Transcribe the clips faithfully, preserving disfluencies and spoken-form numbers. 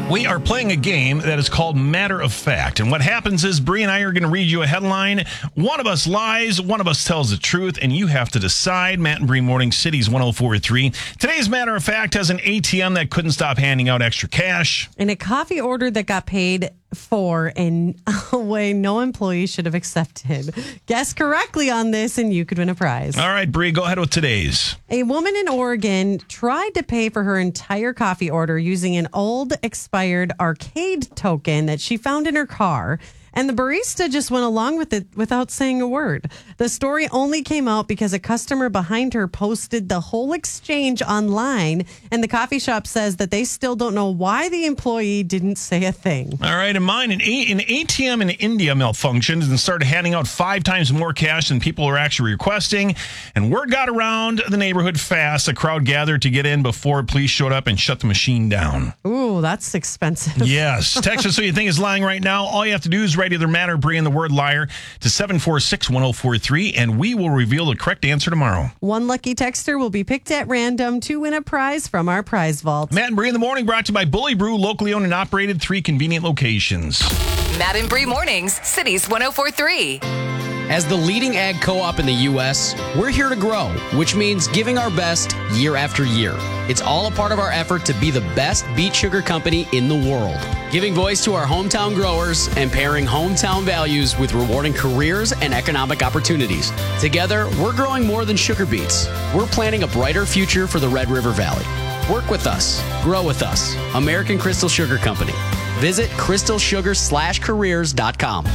We are playing a game that is called Matter of Fact. And what happens is Bree and I are going to read you a headline. One of us lies, one of us tells the truth, and you have to decide. Matt and Bree Morning City's one oh four point three. Today's Matter of Fact has an A T M that couldn't stop handing out extra cash. And a coffee order that got paid for in a way no employee should have accepted. Guess correctly on this and you could win a prize. All right, Bree, go ahead with today's. A woman in Oregon tried to pay for her entire coffee order using an old expired arcade token that she found in her car. And the barista just went along with it without saying a word. The story only came out because a customer behind her posted the whole exchange online. And the coffee shop says that they still don't know why the employee didn't say a thing. All right, and mine, an, a- an A T M in India malfunctioned and started handing out five times more cash than people were actually requesting. And word got around the neighborhood fast. A crowd gathered to get in before police showed up and shut the machine down. Ooh, that's expensive. Yes. Text us who you think is lying right now. All you have to do is write either Matter, Bree, and the word liar to seven four six, one oh four three, and we will reveal the correct answer tomorrow. One lucky texter will be picked at random to win a prize from our prize vault. Matt and Bree in the morning, brought to you by Bully Brew, locally owned and operated, three convenient locations. Matt and Bree Mornings, Cities one oh four point three. As the leading ag co-op in the U S, we're here to grow, which means giving our best year after year. It's all a part of our effort to be the best beet sugar company in the world. Giving voice to our hometown growers and pairing hometown values with rewarding careers and economic opportunities. Together, we're growing more than sugar beets. We're planning a brighter future for the Red River Valley. Work with us. Grow with us. American Crystal Sugar Company. Visit crystal sugar slash careers dot com.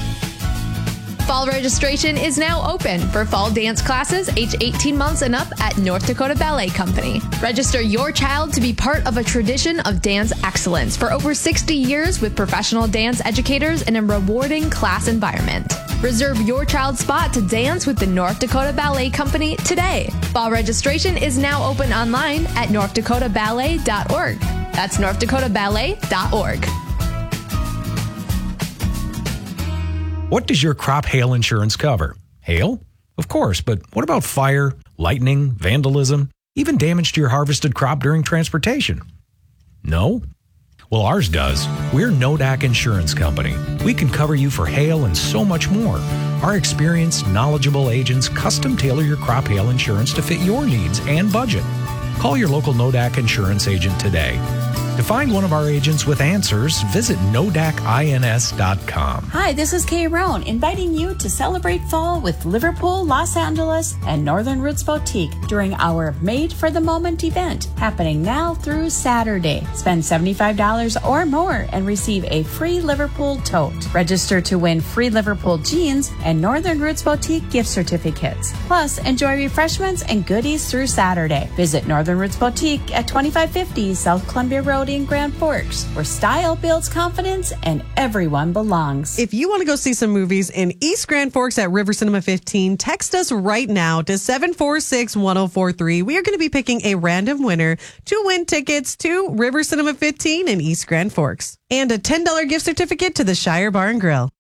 Fall registration is now open for fall dance classes age eighteen months and up at North Dakota Ballet Company. Register your child to be part of a tradition of dance excellence for over sixty years with professional dance educators in a rewarding class environment. Reserve your child's spot to dance with the North Dakota Ballet Company today. Fall registration is now open online at north dakota ballet dot org. That's north dakota ballet dot org. What does your crop hail insurance cover? Hail? Of course, but what about fire, lightning, vandalism, even damage to your harvested crop during transportation? No? Well, ours does. We're N O D A C Insurance Company. We can cover you for hail and so much more. Our experienced, knowledgeable agents custom tailor your crop hail insurance to fit your needs and budget. Call your local N O D A C insurance agent today. To find one of our agents with answers, visit N O D A C ins dot com. Hi, this is Kay Roan, inviting you to celebrate fall with Liverpool, Los Angeles, and Northern Roots Boutique during our Made for the Moment event, happening now through Saturday. Spend seventy-five dollars or more and receive a free Liverpool tote. Register to win free Liverpool jeans and Northern Roots Boutique gift certificates. Plus, enjoy refreshments and goodies through Saturday. Visit Northern Roots Boutique at twenty-five fifty South Columbia Road in Grand Forks, where style builds confidence and everyone belongs. If you want to go see some movies in East Grand Forks at River Cinema fifteen, text us right now to seven four six, one oh four three. We are going to be picking a random winner to win tickets to River Cinema fifteen in East Grand Forks and a ten dollars gift certificate to the Shire Bar and Grill.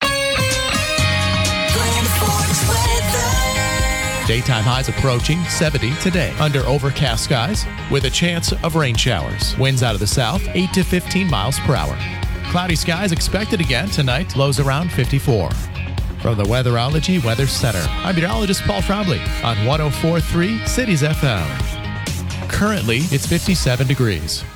Daytime highs approaching seventy today under overcast skies with a chance of rain showers. Winds out of the south, eight to fifteen miles per hour. Cloudy skies expected again tonight, lows around fifty-four. From the Weatherology Weather Center, I'm meteorologist Paul Trombley on one oh four point three Cities F M. Currently, it's fifty-seven degrees.